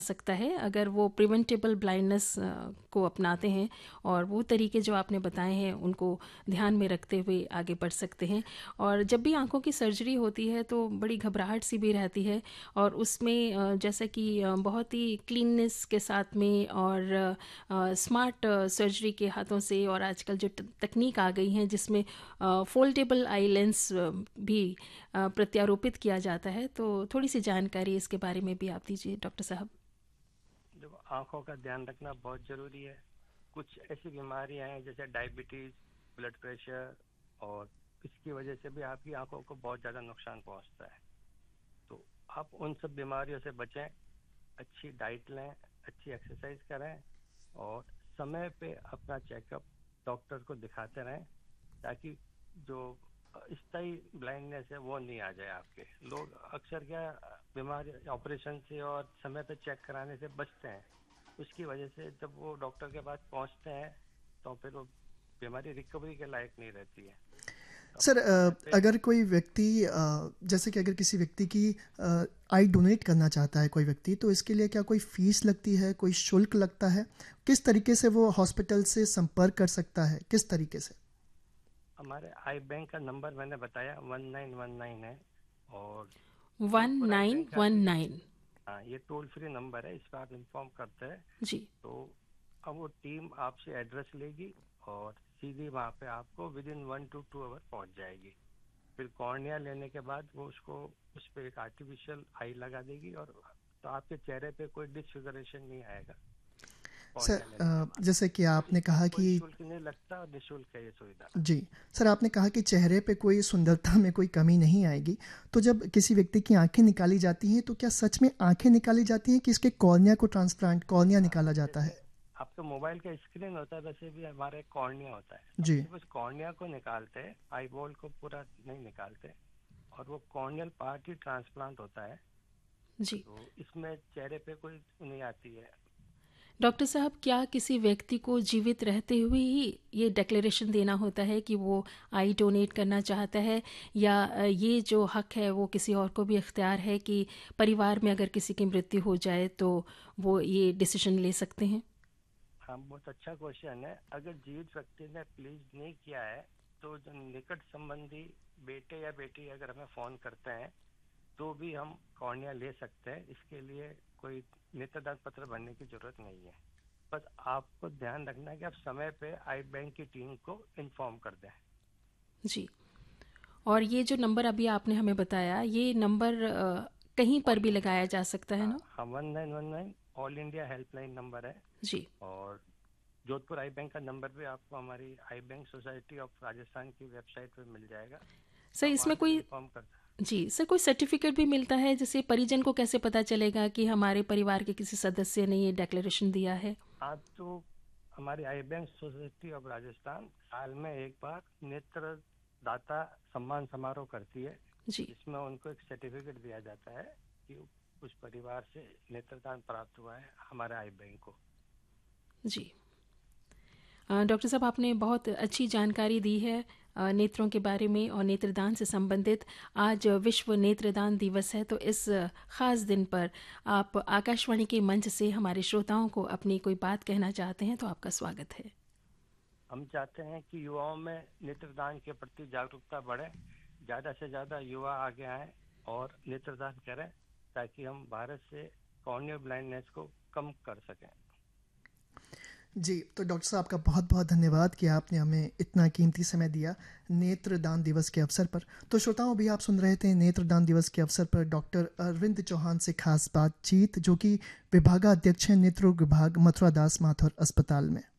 सकता है अगर वो प्रिवेंटेबल ब्लाइंडनेस को अपनाते हैं और वो तरीके जो आपने बताए हैं उनको ध्यान में रखते हुए आगे बढ़ सकते हैं। और जब भी आंखों की सर्जरी होती है तो बड़ी घबराहट सी भी रहती है, और उसमें जैसा कि बहुत ही क्लीननेस के साथ में और स्मार्ट सर्जरी के हाथों से, और आजकल जो तकनीक आ गई हैं जिसमें फोल्डेबल आई लेंस भी प्रत्यारोपित किया जाता है, तो थोड़ी सी जानकारी इसके बारे में भी आप दीजिए डॉक्टर साहब। देखो, आंखों का ध्यान रखना बहुत जरूरी है। कुछ ऐसी बीमारियां हैं जैसे डायबिटीज, ब्लड प्रेशर, और इसकी वजह से भी आपकी आंखों को बहुत ज़्यादा नुकसान पहुंचता है। तो आप उन सब बीमारियों से बचें, अच्छी डाइट लें, अच्छी एक्सरसाइज करें और समय पे अपना चेकअप डॉक्टर को दिखाते रहें, ताकि जो स्थायी ब्लाइंडनेस है वो नहीं आ जाए। आपके लोग अक्सर क्या बीमारी ऑपरेशन से और समय पे चेक कराने से बचते हैं, उसकी वजह से जब वो डॉक्टर के पास पहुंचते हैं तो फिर वो बीमारी रिकवरी के लायक नहीं रहती है। तो सर, अपना समय पे अगर कोई व्यक्ति जैसे कि अगर किसी व्यक्ति की आई डोनेट करना चाहता है कोई व्यक्ति, तो इसके लिए क्या कोई फीस लगती है, कोई शुल्क लगता है? किस तरीके से वो हॉस्पिटल से संपर्क कर सकता है, किस तरीके से? हमारे आई बैंक का नंबर मैंने बताया 1919 है, और one Jodhpur I nine bank का वन भी, नाइन हाँ, ये टोल फ्री नंबर है, इस पर आप इन्फॉर्म करते हैं जी। तो अब वो टीम आपसे एड्रेस लेगी और सीधी वहाँ पे आपको विद इन 1 to 2 आवर पहुँच जाएगी। फिर कॉर्निया लेने के बाद वो उसको उस पर एक आर्टिफिशियल आई लगा देगी, और तो आपके चेहरे पे कोई डिसफिगरेशन नहीं आएगा सर, कॉर्निया लेने के बाद। जैसे कि आपने इसका कहा कोई कि शुल्क नहीं लगता और निःशुल्क है ये सुविधा। जी, सर आपने कहा कि चेहरे पे कोई सुंदरता में कोई कमी नहीं आएगी, तो जब किसी व्यक्ति की आंखें निकाली जाती हैं तो क्या सच में आंखें निकाली जाती हैं कि इसके कॉर्निया को ट्रांसप्लांट कॉर्निया निकाला जाता जैसे है? आपका मोबाइल का स्क्रीन होता है, वैसे भी हमारे कॉर्निया होता है। हम जी। सिर्फ उस कॉर्निया को निकालते हैं, आई बॉल को पूरा नहीं निकालते, और वो कॉर्नियल पार्ट ही ट्रांसप्लांट होता है। जी तो इसमें चेहरे पे कोई नहीं आती है। डॉक्टर साहब, क्या किसी व्यक्ति को जीवित रहते हुए ही ये डिक्लेरेशन देना होता है कि वो आई डोनेट करना चाहता है, या ये जो हक है वो किसी और को भी इख्तियार है कि परिवार में अगर किसी की मृत्यु हो जाए तो वो ये डिसीजन ले सकते हैं? हाँ, बहुत अच्छा क्वेश्चन है। अगर जीवित व्यक्ति ने प्लीज नहीं किया है तो जो निकट संबंधी बेटे या बेटी अगर हमें फोन करते हैं तो भी हम कॉर्निया ले सकते हैं। इसके लिए कोई नेत्रदान पत्र भरने की जरूरत नहीं है। बस आपको ध्यान रखना है कि आप समय पे आई बैंक की टीम को इन्फॉर्म कर दें। जी। और ये जो नंबर अभी आपने हमें बताया, ये नंबर कहीं पर ऑल भी इंडिया, लगाया जा सकता है हाँ ना? हाँ, 1919 ऑल इंडिया हेल्पलाइन नंबर है। जी। और जोधपुर आई बैंक का नंबर भी आपको हमारी आई बैंक सोसाइटी ऑफ राजस्थान की वेबसाइट पे मिल जाएगा, सर, आप इसमें वहाँ से कोई इन्फॉर्म कर। जी सर, कोई सर्टिफिकेट भी मिलता है? जैसे परिजन को कैसे पता चलेगा कि हमारे परिवार के किसी सदस्य ने ये डिक्लेरेशन दिया है? आप तो हमारी आई बैंक सोसाइटी ऑफ राजस्थान साल में एक बार नेत्र दाता सम्मान समारोह करती है, जी। जिसमें उनको एक सर्टिफिकेट दिया जाता है कि उस परिवार से नेत्रदान प्राप्त हुआ है हमारे आई बैंक को। जी। डॉक्टर साहब, आपने बहुत अच्छी जानकारी दी है नेत्रों के बारे में और नेत्रदान से संबंधित। आज विश्व नेत्रदान दिवस है, तो इस ख़ास दिन पर आप आकाशवाणी के मंच से हमारे श्रोताओं को अपनी कोई बात कहना चाहते हैं तो आपका स्वागत है। हम चाहते हैं कि युवाओं में नेत्रदान के प्रति जागरूकता बढ़े, ज़्यादा से ज़्यादा युवा आगे आएं और नेत्रदान करें, ताकि हम भारत से कॉर्नियल ब्लाइंडनेस को कम कर सकें। जी, तो डॉक्टर साहब आपका बहुत बहुत धन्यवाद कि आपने हमें इतना कीमती समय दिया नेत्रदान दिवस के अवसर पर। तो श्रोताओं, भी आप सुन रहे थे नेत्रदान दिवस के अवसर पर डॉक्टर अरविंद चौहान से खास बातचीत, जो कि विभागाध्यक्ष हैं नेत्र रोग विभाग, मथुरा दास माथुर अस्पताल में।